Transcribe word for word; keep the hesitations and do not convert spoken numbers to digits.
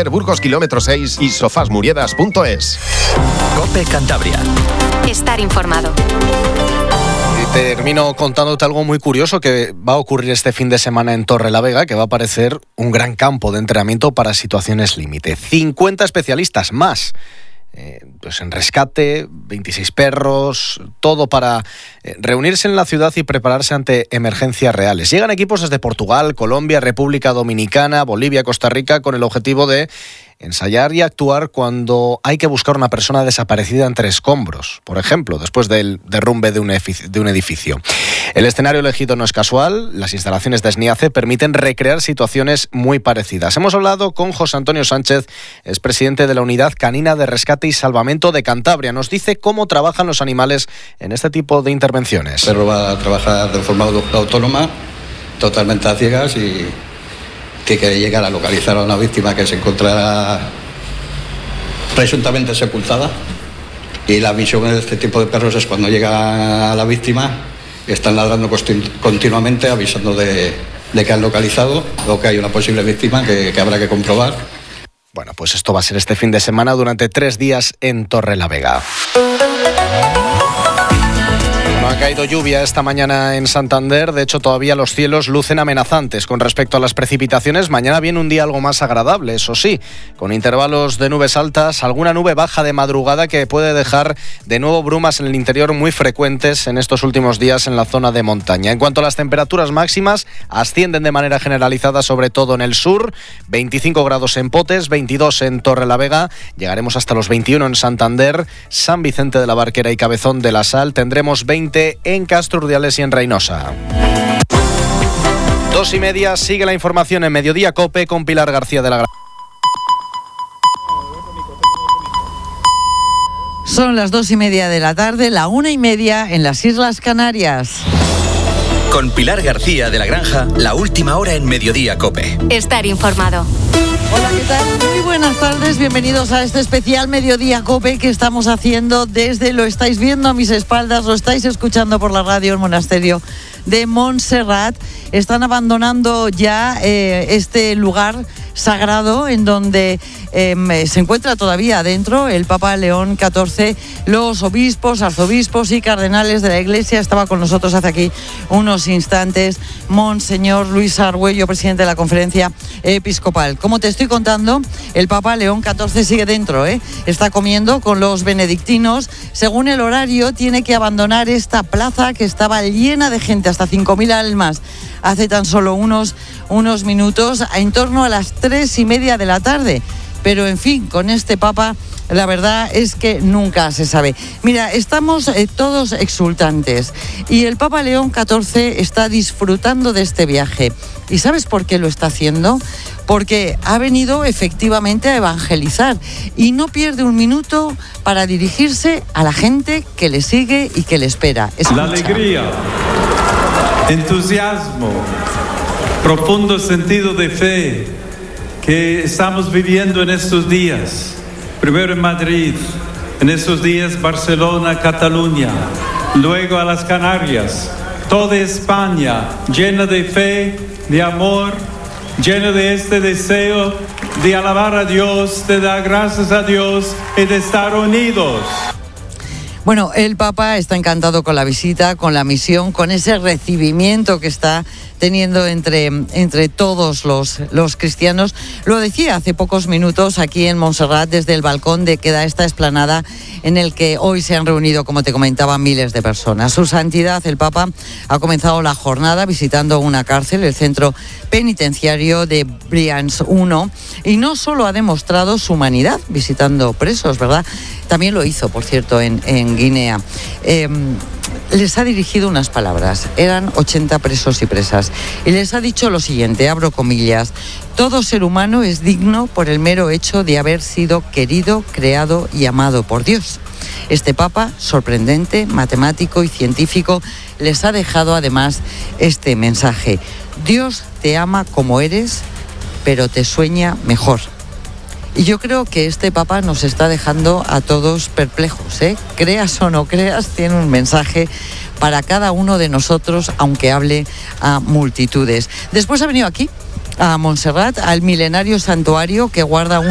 Santander Burgos kilómetro seis y sofasmuriedas punto es. COPE Cantabria. Estar informado. Y termino contándote algo muy curioso que va a ocurrir este fin de semana en Torrelavega, que va a aparecer un gran campo de entrenamiento para situaciones límite. cincuenta especialistas más. Eh, pues en rescate, veintiséis perros, todo para eh, reunirse en la ciudad y prepararse ante emergencias reales. Llegan equipos desde Portugal, Colombia, República Dominicana, Bolivia, Costa Rica, con el objetivo de ensayar y actuar cuando hay que buscar una persona desaparecida entre escombros, por ejemplo, después del derrumbe de un, de un edificio. El escenario elegido no es casual, las instalaciones de SNIACE permiten recrear situaciones muy parecidas. Hemos hablado con José Antonio Sánchez, es presidente de la Unidad Canina de Rescate y Salvamento de Cantabria. Nos dice cómo trabajan los animales en este tipo de intervenciones. El perro va a trabajar de forma autónoma, totalmente a ciegas, y tiene que llegar a localizar a una víctima que se encontrará presuntamente sepultada. Y la misión de este tipo de perros es cuando llega a la víctima, están ladrando continuamente, avisando de, de que han localizado o que hay una posible víctima que, que habrá que comprobar. Bueno, pues esto va a ser este fin de semana durante tres días en Torrelavega. No ha caído lluvia esta mañana en Santander, de hecho todavía los cielos lucen amenazantes con respecto a las precipitaciones. Mañana viene un día algo más agradable, eso sí, con intervalos de nubes altas, alguna nube baja de madrugada que puede dejar de nuevo brumas en el interior muy frecuentes en estos últimos días en la zona de montaña. En cuanto a las temperaturas máximas, ascienden de manera generalizada sobre todo en el sur, veinticinco grados en Potes, veintidós en Torrelavega, llegaremos hasta los veintiuno en Santander, San Vicente de la Barquera y Cabezón de la Sal, tendremos veinte en Castro Urdiales y en Reynosa. Dos y media, sigue la información en Mediodía COPE con Pilar García de la Granja. Son las dos y media de la tarde, la una y media en las Islas Canarias. Con Pilar García de la Granja, la última hora en Mediodía COPE. Estar informado. Hola, ¿qué tal? Muy buenas tardes, bienvenidos a este especial Mediodía COPE que estamos haciendo desde, lo estáis viendo a mis espaldas, lo estáis escuchando por la radio, el monasterio de Montserrat. Están abandonando ya eh, este lugar sagrado en donde eh, se encuentra todavía adentro el Papa León catorce, los obispos, arzobispos y cardenales de la Iglesia. Estaba con nosotros hace aquí unos instantes Monseñor Luis Argüello, presidente de la Conferencia Episcopal. Como te estoy contando, el Papa León catorce sigue dentro, ¿eh? Está comiendo con los benedictinos. Según el horario, tiene que abandonar esta plaza que estaba llena de gente, hasta cinco mil almas, hace tan solo unos, unos minutos, en torno a las tres y media de la tarde. Pero, en fin, con este Papa, la verdad es que nunca se sabe. Mira, estamos eh, todos exultantes y el Papa León catorce está disfrutando de este viaje. ¿Y sabes por qué lo está haciendo? Porque ha venido efectivamente a evangelizar y no pierde un minuto para dirigirse a la gente que le sigue y que le espera. Escucha. La alegría, entusiasmo, profundo sentido de fe que estamos viviendo en estos días. Primero en Madrid, en estos días Barcelona, Cataluña, luego a las Canarias, toda España llena de fe, de amor, llena de este deseo de alabar a Dios, de dar gracias a Dios y de estar unidos. Bueno, el Papa está encantado con la visita, con la misión, con ese recibimiento que está teniendo entre, entre todos los, los cristianos. Lo decía hace pocos minutos aquí en Montserrat, desde el balcón de que da esta explanada en el que hoy se han reunido, como te comentaba, miles de personas. Su Santidad, el Papa, ha comenzado la jornada visitando una cárcel, el centro penitenciario de Brians uno, y no solo ha demostrado su humanidad visitando presos, ¿verdad? También lo hizo, por cierto, en, en Guinea. Eh, les ha dirigido unas palabras. Eran ochenta presos y presas. Y les ha dicho lo siguiente, abro comillas: todo ser humano es digno por el mero hecho de haber sido querido, creado y amado por Dios. Este Papa, sorprendente, matemático y científico, les ha dejado además este mensaje: Dios te ama como eres, pero te sueña mejor. Y yo creo que este Papa nos está dejando a todos perplejos, ¿eh? Creas o no creas, tiene un mensaje para cada uno de nosotros, aunque hable a multitudes. Después ha venido aquí, a Montserrat, al milenario santuario que guarda un